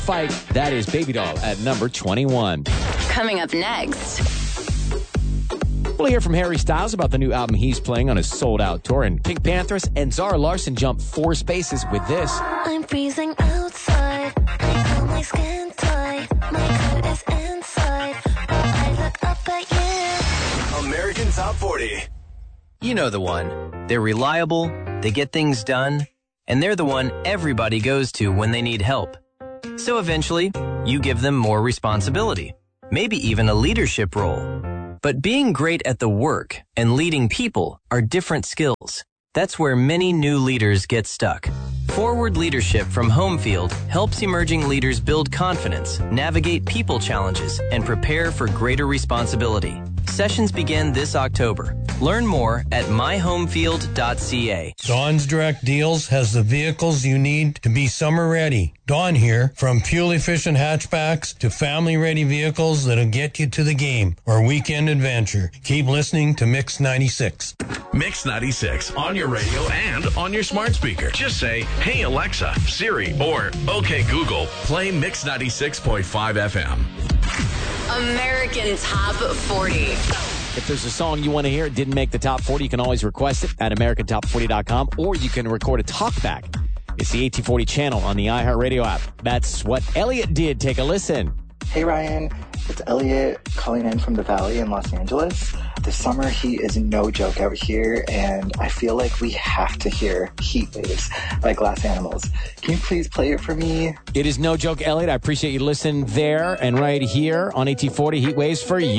Fight. That is Baby Doll at number 21. Coming up next. We'll hear from Harry Styles about the new album he's playing on his sold-out tour. And Pink Panthers and Zara Larsson jump 4 spaces with this. I'm freezing outside. I feel my skin tight. My coat is inside. I look up at you. American Top 40. You know the one. They're reliable, they get things done, and they're the one everybody goes to when they need help. So eventually, you give them more responsibility, maybe even a leadership role. But being great at the work and leading people are different skills. That's where many new leaders get stuck. Forward Leadership from Homefield helps emerging leaders build confidence, navigate people challenges, and prepare for greater responsibility. Sessions begin this October. Learn more at myhomefield.ca. Dawn's Direct Deals has the vehicles you need to be summer ready. Dawn here, from fuel-efficient hatchbacks to family-ready vehicles that'll get you to the game or weekend adventure. Keep listening to Mix 96. Mix 96 on your radio and on your smart speaker. Just say, "Hey Alexa, Siri," or "Okay Google, play Mix 96.5 FM." American Top 40. If there's a song you want to hear, it didn't make the top 40, you can always request it at AmericanTop40.com, or you can record a talkback. It's the AT40 channel on the iHeartRadio app. That's what Elliot did. Take a listen. Hey Ryan, it's Elliot calling in from the Valley in Los Angeles. This summer heat is no joke out here, and I feel like we have to hear Heat Waves by Glass Animals. Can you please play it for me? It is no joke, Elliot. I appreciate you listening there and right here on AT40 Heat Waves for you.